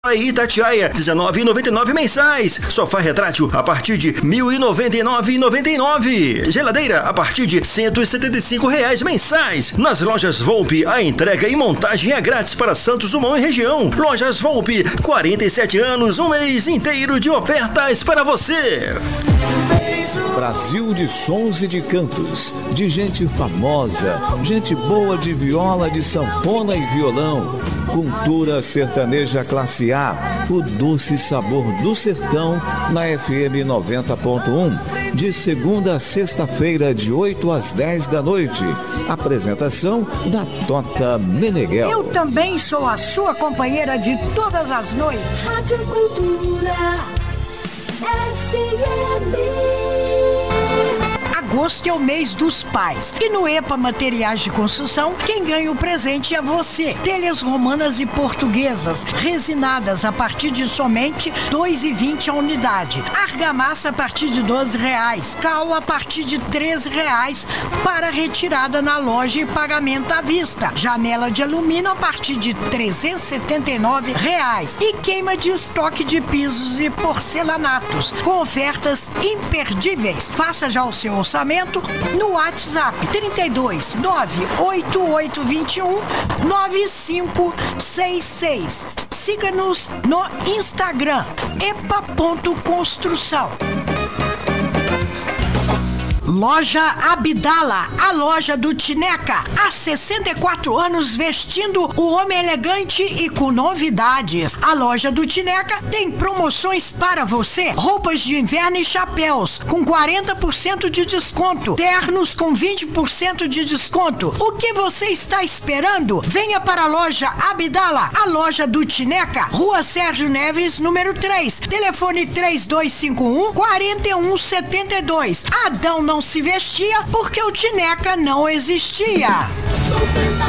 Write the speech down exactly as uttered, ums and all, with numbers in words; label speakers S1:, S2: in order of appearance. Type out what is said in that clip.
S1: Aí Itatiaia, dezenove reais e noventa e nove centavos mensais. Sofá retrátil a partir de mil e noventa e nove reais e noventa e nove centavos. Geladeira a partir de cento e setenta e cinco reais mensais. Nas lojas Volpe, a entrega e montagem é grátis para Santos Dumont e região. Lojas Volpe, quarenta e sete anos, um mês inteiro de ofertas para você.
S2: Brasil de sons e de cantos, de gente famosa, gente boa de viola, de sanfona e violão. Cultura sertaneja classe A, o doce sabor do sertão, na F M noventa ponto um, de segunda a sexta-feira, de oito às dez da noite. Apresentação da Tota Meneghel.
S3: Eu também sou a sua companheira de todas as noites.
S4: Rádio Cultura F M.
S3: Agosto é o mês dos pais. E no EPA Materiais de Construção, quem ganha o presente é você. Telhas romanas e portuguesas, resinadas a partir de somente dois reais e vinte centavos a unidade. Argamassa a partir de doze reais. Cal a partir de treze reais para retirada na loja e pagamento à vista. Janela de alumínio a partir de trezentos e setenta e nove reais. E queima de estoque de pisos e porcelanatos, com ofertas imperdíveis. Faça já o seu orçamento no WhatsApp trinta e dois, nove oito oito dois um, nove cinco seis seis. Siga-nos no Instagram, epa ponto construção. Loja Abdala, a loja do Tineca, há sessenta e quatro anos vestindo o homem elegante e com novidades. A loja do Tineca tem promoções para você: roupas de inverno e chapéus com quarenta por cento de desconto, ternos com vinte por cento de desconto. O que você está esperando? Venha para a loja Abdala, a loja do Tineca, Rua Sérgio Neves, número três, telefone três dois cinco um, quatro um sete dois. Adão não se vestia porque o Tineca não existia.